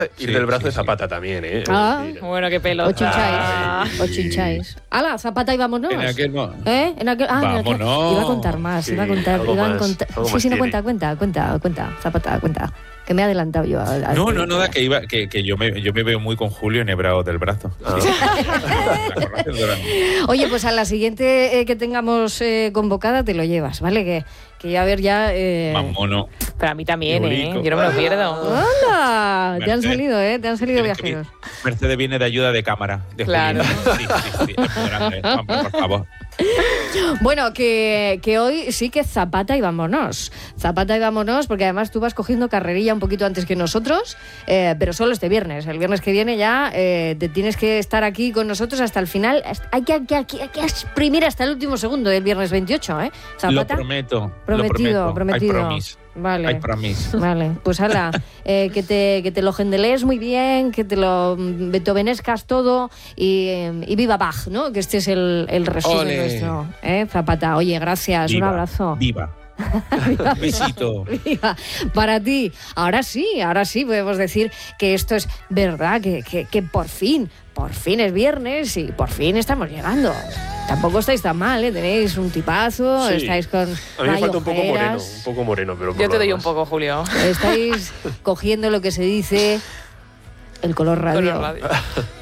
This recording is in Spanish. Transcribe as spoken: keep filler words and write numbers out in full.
Ir Sí, del brazo sí, de sí. Zapata también, ¿eh? Ah. Sí. Bueno, qué pelota. O chincháis. Ay. O chincháis. ¡Hala, Zapata y vámonos! En aquel no. ¿Eh? En aquel, ah, en aquel- Vámonos. iba a contar más, Sí, iba a contar, algo iba a más, contar. algo Sí, más sí, no, tiene. cuenta, cuenta, cuenta, cuenta, Zapata, cuenta. Que me he adelantado yo. a- a- No, no, no, da que iba, que, que yo me yo me veo muy con Julio enhebrado del brazo. Ah. Sí. La conoces, Dora? Oye, pues a la siguiente eh, que tengamos eh, convocada te lo llevas, ¿vale? Que, que ya a ver ya... Eh... Vámonos. Pero a mí también, ¿eh? Yulico. Yo no me lo pierdo. ¡Hala! Te han Mercedes. salido, ¿eh? Te han salido Tienes que viajeros. vi- Mercedes viene de ayuda de cámara. De Claro. Julio. Sí, sí, sí. Es muy grande. Vamos, por favor. Bueno, que, que hoy sí que Zapata y vámonos. Zapata y vámonos, porque además tú vas cogiendo carrerilla un poquito antes que nosotros, eh, pero solo este viernes. El viernes que viene ya eh, te tienes que estar aquí con nosotros hasta el final. Hay que, hay que, hay que, hay que exprimir hasta el último segundo del viernes veintiocho, ¿eh? Lo Zapata. prometo. Prometido, lo prometo. prometido. I promise. Vale. I promise. Vale, pues ala, eh, que, te, que te lo gendelees muy bien, que te lo mm, beethovenescas todo y, eh, y viva Bach, ¿no? Que este es el, el resumen Ole. nuestro, ¿eh? Zapata, oye, gracias, Viva, un abrazo. Viva. Besito. Viva. Para ti, ahora sí, ahora sí podemos decir que esto es verdad, que, que, que por fin, por fin es viernes y por fin estamos llegando. Tampoco estáis tan mal, ¿eh? Tenéis un tipazo, Sí. estáis con A mí me falta un poco moreno, ojeras, un poco moreno, pero por Yo te lo doy un demás. poco, Julio. estáis cogiendo lo que se dice el color radio. Con el radio.